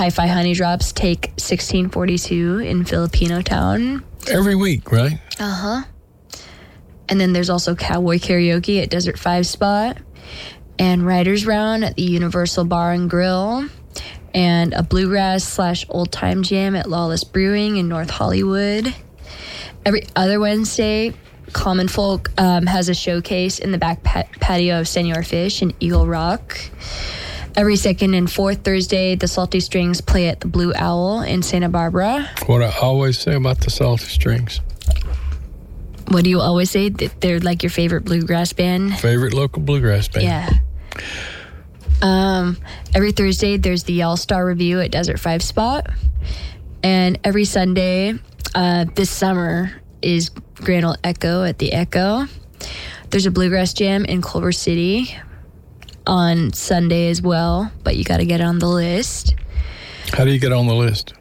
Hi-Fi Honey Drops take 1642 in Filipino Town. Every week, right? Uh-huh. And then there's also Cowboy Karaoke at Desert 5 Spot, and Writers Round at the Universal Bar and Grill, and a bluegrass/old time jam at Lawless Brewing in North Hollywood. Every other Wednesday, Common Folk has a showcase in the back patio of Senor Fish in Eagle Rock. Every second and fourth Thursday, the Salty Strings play at the Blue Owl in Santa Barbara. What I always say about the Salty Strings. What do you always say? That they're like your favorite bluegrass band? Favorite local bluegrass band. Yeah. Every Thursday, there's the All-Star Review at Desert 5 Spot. And every Sunday, this summer, is Grand Ole Echo at the Echo. There's a bluegrass jam in Culver City on Sunday as well, but you got to get on the list. How do you get on the list?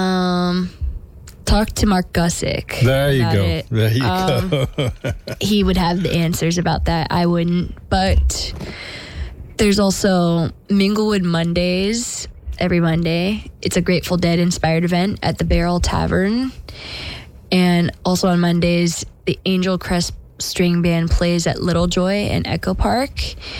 Talk to Mark Gusick. There you go. It. There you go. He would have the answers about that. I wouldn't. But there's also Minglewood Mondays every Monday. It's a Grateful Dead inspired event at the Barrel Tavern. And also on Mondays, the Angel Crest String Band plays at Little Joy and Echo Park.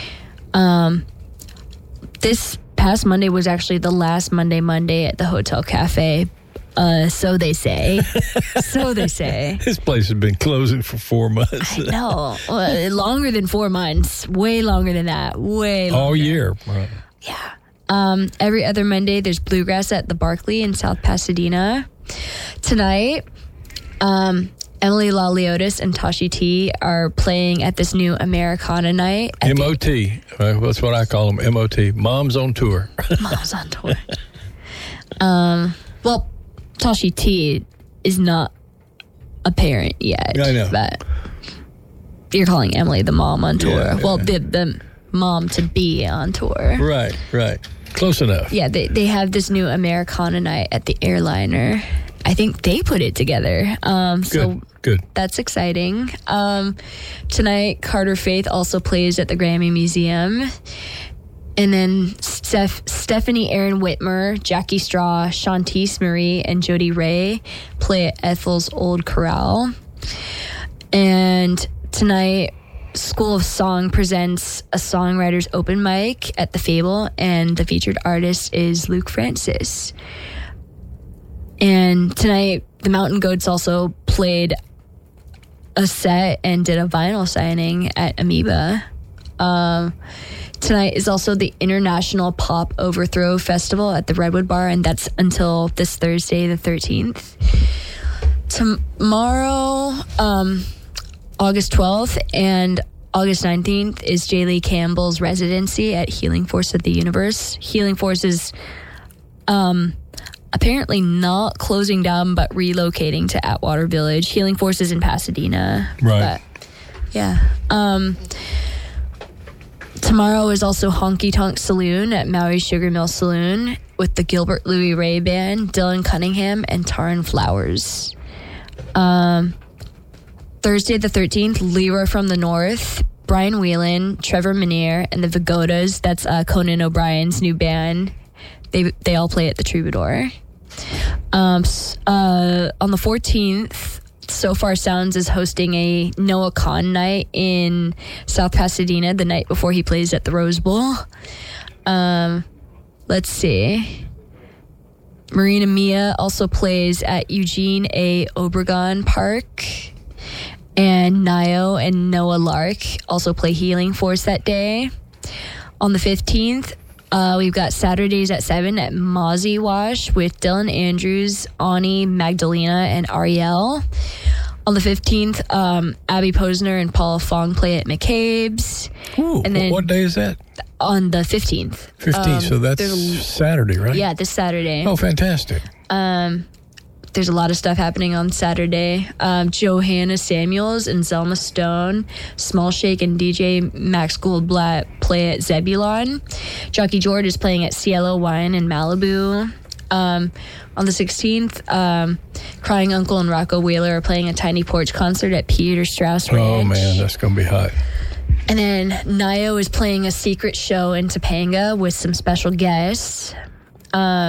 This past Monday was actually the last Monday at the Hotel Cafe. So they say. So they say. This place has been closing for 4 months. I know. Longer than 4 months. Way longer than that. Way longer. All year. Right. Yeah. Every other Monday, there's Bluegrass at the Barclay in South Pasadena. Tonight, Emily LaLiotis and Tashi T are playing at this new Americana night. MOT. That's what I call them, MOT. Mom's on tour. Mom's on tour. Well, Tashi T is not a parent yet. I know. But you're calling Emily the mom on tour. Yeah, well, the mom to be on tour. Right. Close enough. Yeah, they have this new Americana night at the Airliner. I think they put it together. Good. That's exciting. Tonight, Carter Faith also plays at the Grammy Museum. And then Stephanie Aaron Whitmer, Jackie Straw, Shantice Marie, and Jody Ray play at Ethel's Old Corral. And tonight, School of Song presents a songwriters open mic at the Fable, and the featured artist is Luke Francis. And tonight, the Mountain Goats also played a set and did a vinyl signing at Amoeba. Tonight is also the International Pop Overthrow Festival at the Redwood Bar, and that's until this Thursday, the 13th. Tomorrow, August 12th and August 19th is J. Lee Campbell's residency at Healing Force of the Universe. Healing Force is apparently not closing down, but relocating to Atwater Village. Healing Force is in Pasadena. Right. But, yeah. Tomorrow is also Honky Tonk Saloon at Maui Sugar Mill Saloon with the Gilbert Louis Ray Band, Dylan Cunningham, and Taryn Flowers. Thursday the 13th, Leroy from the North, Brian Whelan, Trevor Minier, and the Vigodas. That's Conan O'Brien's new band. They all play at the Troubadour. On the 14th, So Far Sounds is hosting a Noah Kahn night in South Pasadena the night before he plays at the Rose Bowl. Let's see. Marina Mia also plays at Eugene A. Obregon Park. And Nio and Noah Lark also play Healing Force that day. On the 15th, we've got Saturdays at 7 at Mozzie Wash with Dylan Andrews, Ani, Magdalena, and Ariel. On the 15th, Abby Posner and Paula Fong play at McCabe's. Ooh, and then what day is that? On the 15th. 15th, so that's Saturday, right? Yeah, this Saturday. Oh, fantastic. There's a lot of stuff happening on Saturday. Johanna Samuels and Zelma Stone, Small Shake, and DJ Max Goldblatt play at Zebulon. Jockey George is playing at Cielo Wine in Malibu. On the 16th, Crying Uncle and Rocco Wheeler are playing a Tiny Porch concert at Peter Strauss Ranch. Oh, man, that's going to be hot. And then Nio is playing a secret show in Topanga with some special guests.